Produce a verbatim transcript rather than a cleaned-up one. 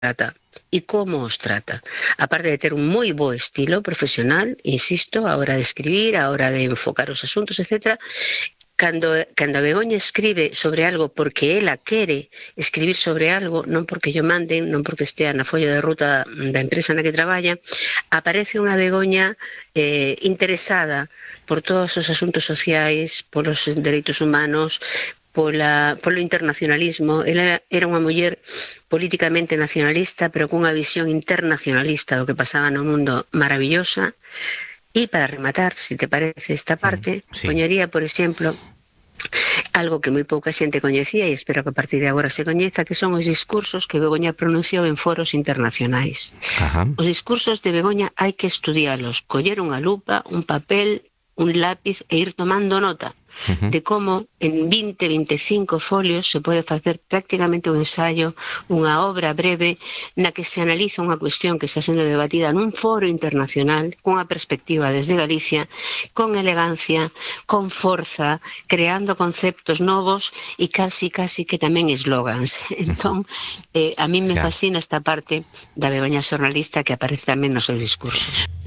trata e como os trata. Aparte de ter un moi bo estilo profesional, insisto, a hora de escribir, a hora de enfocar os asuntos, etcétera, cando, cando a Begoña escribe sobre algo porque ela quere escribir sobre algo, non porque yo manden, non porque estea na folla de ruta da empresa na que traballa, aparece unha Begoña eh, interesada por todos os asuntos sociais, polos dereitos humanos, pola, polo internacionalismo. Ela era unha muller políticamente nacionalista, pero cunha visión internacionalista do que pasaba no mundo maravillosa. E para rematar, se te parece esta parte, sí. poñería, por exemplo, algo que moi pouca xente coñecía e espero que a partir de agora se coñeza, que son os discursos que Begoña pronunciou en foros internacionais. Ajá. Os discursos de Begoña hai que estudialos, coller unha lupa, un papel, un lápiz e ir tomando nota Uh-huh. de como en vinte, veinticinco folios se pode facer prácticamente un ensayo, unha obra breve na que se analiza unha cuestión que está sendo debatida nun foro internacional cunha perspectiva desde Galicia, con elegancia, con forza, creando conceptos novos e casi, casi que tamén eslogans. Entón, eh, a mí me Xa. fascina esta parte da Begoña xornalista que aparece tamén nos seus discursos.